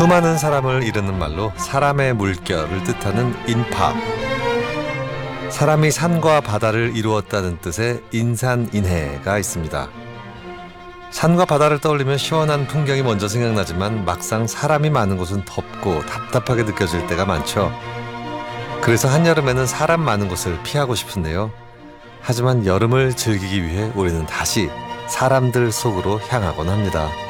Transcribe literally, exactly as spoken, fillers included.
수많은 사람을 이르는 말로 사람의 물결을 뜻하는 인파. 사람이 산과 바다를 이루었다는 뜻의 인산인해가 있습니다. 산과 바다를 떠올리면 시원한 풍경이 먼저 생각나지만 막상 사람이 많은 곳은 덥고 답답하게 느껴질 때가 많죠. 그래서 한여름에는 사람 많은 곳을 피하고 싶은데요. 하지만 여름을 즐기기 위해 우리는 다시 사람들 속으로 향하곤 합니다.